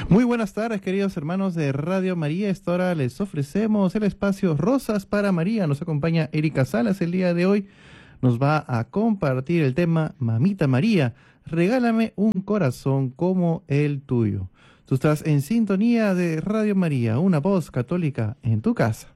Muy buenas tardes, queridos hermanos de Radio María. Esta hora les ofrecemos el espacio Rosas para María. Nos acompaña Erika Salas el día de hoy. Nos va a compartir el tema Mamita María, regálame un corazón como el tuyo. Tú estás en sintonía de Radio María, una voz católica en tu casa.